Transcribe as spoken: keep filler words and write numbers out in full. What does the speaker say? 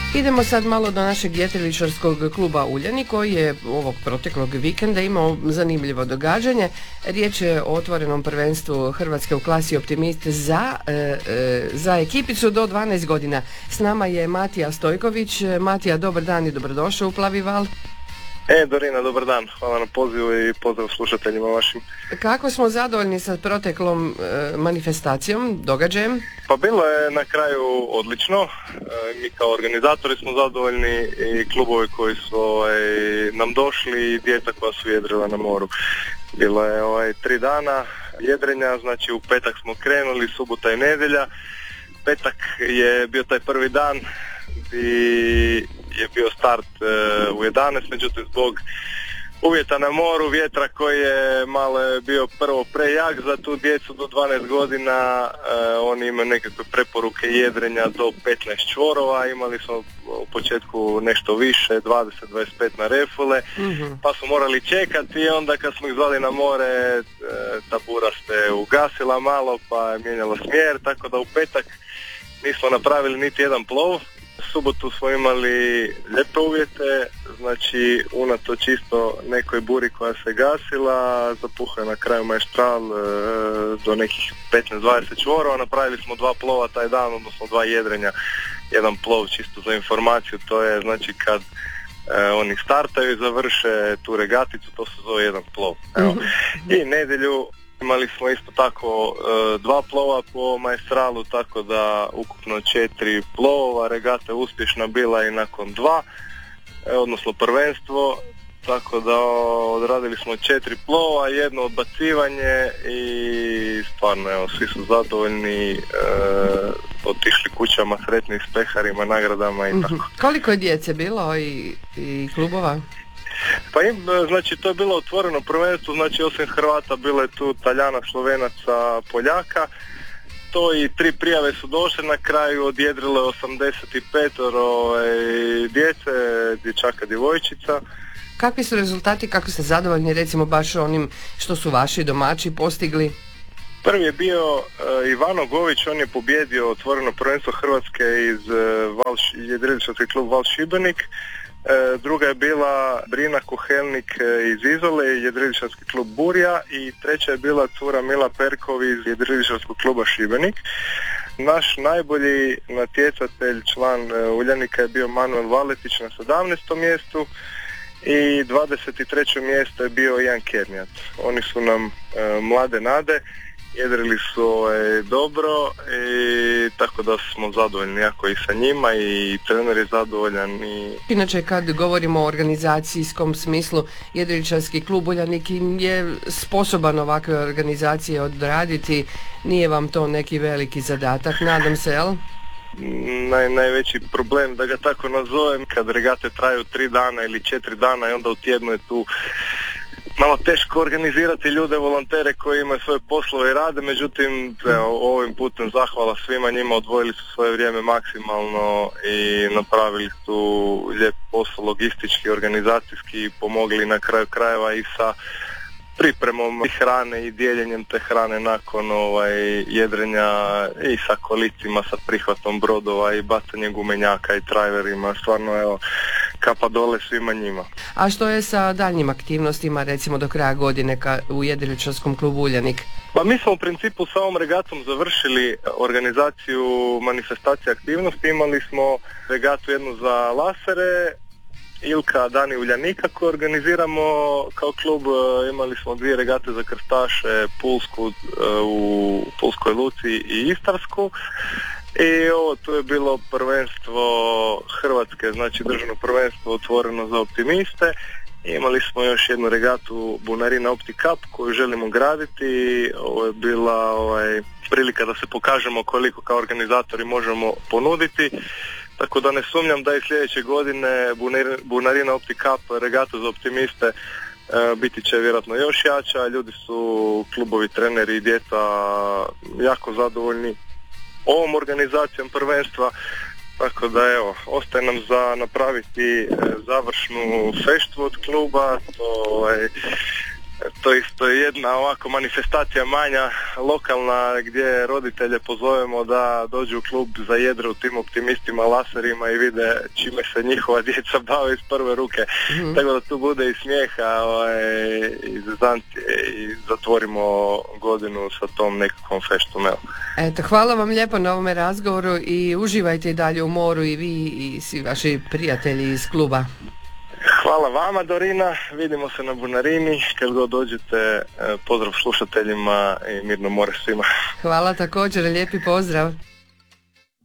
Idemo sad malo do našeg jedriličarskog kluba Uljanik koji je ovog proteklog vikenda imao zanimljivo događanje. Riječ je o otvorenom prvenstvu Hrvatske u klasi Optimist za, e, e, za ekipicu do dvanaest godina. S nama je Matija Stojković. Matija, dobar dan i dobrodošao u Plavi val. E, Dorina, dobar dan. Hvala na pozivu i pozdrav slušateljima vašim. Kako smo zadovoljni sa proteklom e, manifestacijom, događajem? Pa bilo je na kraju odlično. E, mi kao organizatori smo zadovoljni i klubovi koji su ovaj, nam došli i djeca koja su jedrila na moru. Bilo je ovaj, tri dana jedrenja, znači u petak smo krenuli, subota i nedjelja. Petak je bio taj prvi dan i je bio start e, u jedanaest, međutim zbog uvjeta na moru, vjetra koji je malo je bio prvo prejak za tu djecu do dvanaest godina, e, oni imaju nekakve preporuke jedrenja do petnaest čvorova, imali smo u početku nešto više, dvadeset do dvadeset pet na refule, mm-hmm. pa smo morali čekati i onda kad smo ih zvali na more, e, ta bura se ugasila malo pa je mijenjalo smjer, tako da u petak nismo napravili niti jedan plov. Subotu smo imali lijepe uvjete, znači unatoč isto nekoj buri koja se gasila, zapuhao je na kraju Maestral e, do nekih petnaest do dvadeset čvorova, napravili smo dva plova taj dan, odnosno dva jedrenja, jedan plov čisto za informaciju, to je znači kad e, oni startaju i završe tu regaticu, to se zove jedan plov. Evo. I nedjelju imali smo isto tako e, dva plova po Maestralu, tako da ukupno četiri plova, regata je uspješna bila i nakon dva, e, odnosno prvenstvo, tako da odradili smo četiri plova, jedno odbacivanje i stvarno evo, svi su zadovoljni, e, otišli kućama sretni s peharima, nagradama i tako. Mm-hmm. Koliko je djece bilo i, i klubova? Pa im, znači to je bilo otvoreno prvenstvo, znači osim Hrvata bilo je tu Taljana, Slovenaca, Poljaka, to i tri prijave su došle, na kraju odjedrilo je osamdeset pet e, djece, dječaka, djevojčica. Kakvi su rezultati, kako ste zadovoljni recimo baš onim što su vaši domaći postigli? Prvi je bio uh, Ivano Gović, on je pobjedio otvoreno prvenstvo Hrvatske iz uh, jedriličarski klub Val Šibenik. E, druga je bila Brina Kuhelnik iz Izole, jedriličarski klub Burja, i treća je bila cura Mila Perkov iz jedriličarskog kluba Šibenik. Naš najbolji natjecatelj, član Uljanika, je bio Manuel Valetić na sedamnaestom mjestu i dvadeset treće mjesto je bio Ian Kernjat. Oni su nam e, mlade nade, jedrili su e, dobro i tako da smo zadovoljni jako i sa njima i trener je zadovoljan. I... Inače kad govorimo o organizacijskom smislu, jedriličarski klub Uljanik je sposoban ovakve organizacije odraditi, nije vam to neki veliki zadatak, nadam se, jel? Naj, najveći problem, da ga tako nazovem, kad regate traju tri dana ili četiri dana i onda u tjednu je tu malo teško organizirati ljude, volontere koji imaju svoje poslove i rade, međutim evo, ovim putem zahvala svima njima, odvojili su svoje vrijeme maksimalno i napravili su lijep posao logistički, organizacijski i pomogli na kraju krajeva i sa pripremom i hrane i dijeljenjem te hrane nakon ovaj, jedrenja i sa kolicima, sa prihvatom brodova i bacanjem gumenjaka i trajverima, stvarno evo, kapa dole svima njima. A što je sa daljnjim aktivnostima recimo do kraja godine ka, u jedriličarskom klubu Uljanik? Pa mi smo u principu sa ovom regatom završili organizaciju manifestacije aktivnosti, imali smo regatu jednu za lasere, Ilka Dani Uljanika koju organiziramo kao klub, imali smo dvije regate za krstaše, Pulsku u Pulskoj Luci i Istarsku. I ovo tu je bilo prvenstvo Hrvatske, znači državno prvenstvo otvoreno za optimiste. Imali smo još jednu regatu Bunarina Opti Cup koju želimo graditi. Ovo je bila ovaj, prilika da se pokažemo koliko kao organizatori možemo ponuditi. Tako da ne sumnjam da i sljedeće godine Bunarina Opti Cup, regata za optimiste, e, biti će vjerojatno još jača. Ljudi su, klubovi, treneri i djeca jako zadovoljni ovom organizacijom prvenstva. Tako da evo, ostaje nam za napraviti e, završnu feštvu od kluba. To, e, To isto je jedna ovako manifestacija manja, lokalna, gdje roditelje pozovemo da dođu u klub za jedre u tim optimistima, laserima i vide čime se njihova djeca bave iz prve ruke. Mm-hmm. Tako da tu bude i smijeha ovaj, i zezancije i zatvorimo godinu sa tom nekakvom feštom. Eto, hvala vam lijepo na ovome razgovoru i uživajte i dalje u moru i vi i svi vaši prijatelji iz kluba. Hvala vama, Dorina, vidimo se na Bunarini, kad god dođete, pozdrav slušateljima i mirno more svima. Hvala također, lijepi pozdrav.